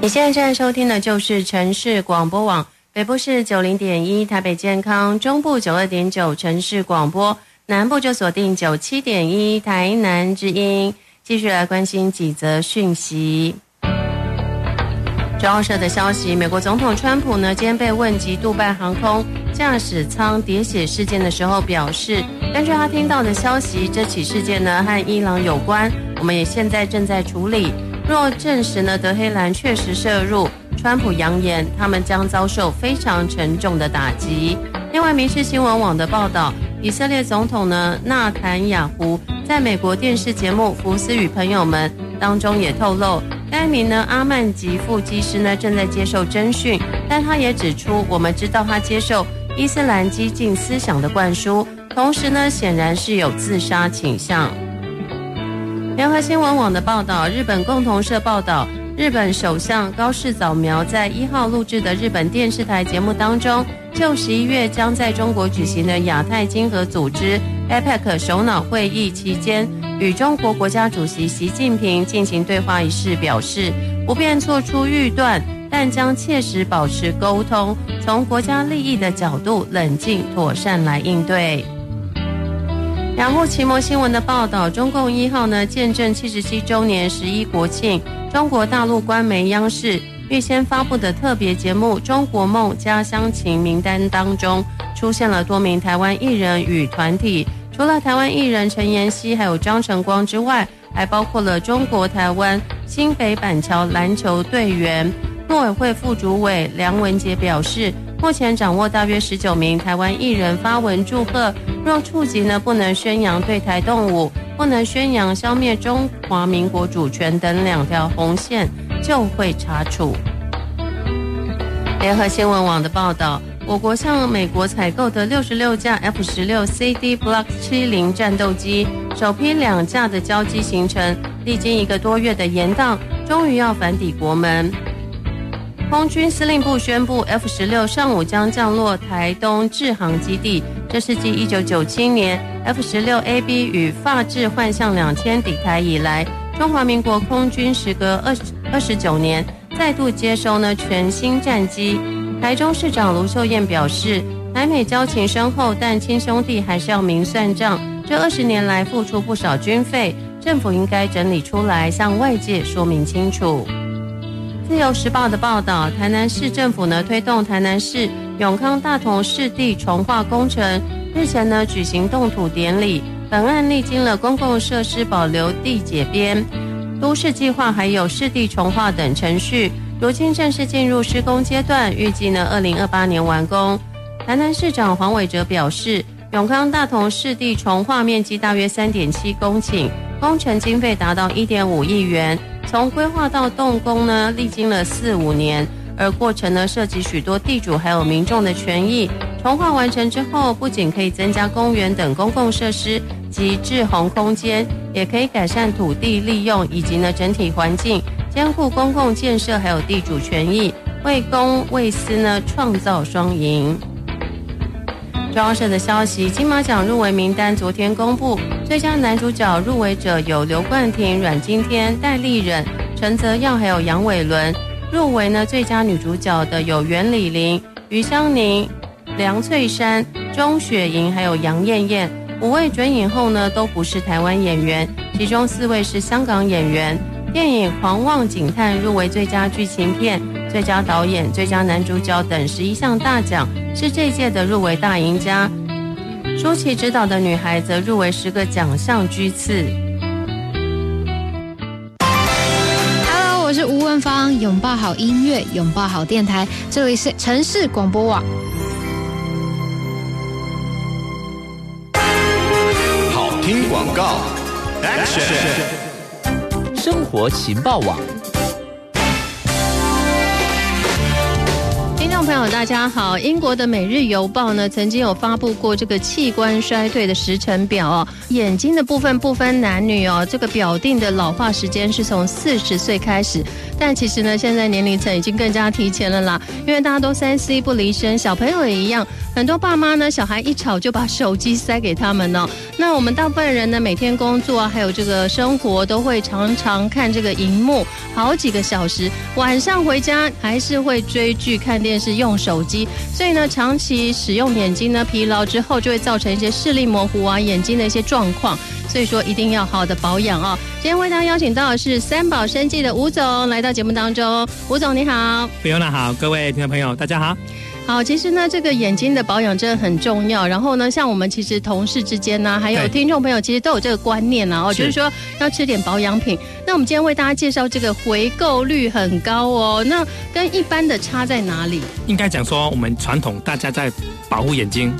你现在正在收听的就是城市广播网，北部是90.1台北健康，中部92.9城市广播，南部就锁定97.1台南之音。继续来关心几则讯息。中央社的消息，美国总统川普呢今天被问及杜拜航空驾驶舱喋血事件的时候表示，根据他听到的消息，这起事件呢和伊朗有关，我们也现在正在处理。若证实呢德黑兰确实涉入，川普扬言他们将遭受非常沉重的打击。另外，民事新闻网的报道，以色列总统呢纳坦雅胡在美国电视节目《福斯与朋友们》当中也透露，该名呢阿曼吉副机师呢正在接受侦讯，但他也指出，我们知道他接受伊斯兰激进思想的灌输，同时呢显然是有自杀倾向。联合新闻网的报道，日本共同社报道，日本首相高市早苗在1号录制的日本电视台节目当中，就11月将在中国举行的亚太经合组织 APEC 首脑会议期间与中国国家主席习近平进行对话一事表示，不便做出预断，但将切实保持沟通，从国家利益的角度冷静妥善来应对。雅虎奇摩新闻的报道，中共1号呢见证77周年11国庆，中国大陆官媒央视预先发布的特别节目《中国梦家乡情》名单当中，出现了多名台湾艺人与团体，除了台湾艺人陈妍希还有张晨光之外，还包括了中国台湾新北板桥篮球队员。陆委会副主委梁文杰表示，目前掌握大约19名台湾艺人发文祝贺，若触及呢不能宣扬对台动武，不能宣扬消灭中华民国主权等2条红线，就会查处。联合新闻网的报道，我国向美国采购的66架 F-16CD Block 70战斗机，首批2架的交机行程，历经1个多月的延宕，终于要返抵国门。空军司令部宣布 F-16 上午将降落台东志航基地，这是继1997年 F-16AB 与法制幻象2000抵台以来，中华民国空军时隔29年再度接收呢全新战机。台中市长卢秀燕表示，台美交情深厚，但亲兄弟还是要明算账，这20年来付出不少军费，政府应该整理出来向外界说明清楚。自由时报的报道，台南市政府呢推动台南市永康大同市地重划工程，日前呢举行动土典礼。本案历经了公共设施保留地解编、都市计划还有市地重划等程序，如今正式进入施工阶段，预计呢2028年完工。台南市长黄伟哲表示，永康大同市地重划面积大约3.7公顷，工程经费达到1.5亿元。从规划到动工呢，历经了4-5年，而过程呢涉及许多地主还有民众的权益。重划完成之后，不仅可以增加公园等公共设施及滞洪空间，也可以改善土地利用以及呢整体环境，兼顾公共建设还有地主权益，为公为私呢创造双赢。中央社的消息，金马奖入围名单昨天公布，最佳男主角入围者有刘冠廷、阮经天、戴立忍、陈泽耀还有杨伟伦。入围呢最佳女主角的有袁李玲、余香凝、梁翠珊、钟雪莹还有杨艳艳。5位准影后呢都不是台湾演员，其中4位是香港演员。电影《狂妄警探》入围最佳剧情片、最佳导演、最佳男主角等11项大奖，是这届的入围大赢家。舒淇执导的《女孩》则入围10个奖项居次。 Hello， 我是吴文芳，拥抱好音乐，拥抱好电台，这里是城市广播网。 好听广告 ，Action！ 生活情报网。 听众朋友大家好，英国的《每日邮报》呢曾经有发布过这个器官衰退的时程表哦，眼睛的部分不分男女哦，这个表定的老化时间是从40岁开始，但其实呢现在年龄层已经更加提前了啦，因为大家都3C 不离身，小朋友也一样，很多爸妈呢小孩一吵就把手机塞给他们哦。那我们大部分人呢每天工作啊还有这个生活都会常常看这个荧幕好几个小时，晚上回家还是会追剧看电视用手机，所以呢长期使用眼睛呢疲劳之后就会造成一些视力模糊啊眼睛的一些状况，所以说一定要好的保养哦。今天为大家邀请到的是三宝生技的吴总来到节目当中，吴总你好。 Fiona 好，各位听众朋友大家好。 好，其实呢，这个眼睛的保养真的很重要。然后呢，像我们其实同事之间呢，还有听众朋友，其实都有这个观念啊，就是说要吃点保养品。那我们今天为大家介绍这个回购率很高哦，那跟一般的差在哪里？ 应该讲说，我们传统大家在保护眼睛，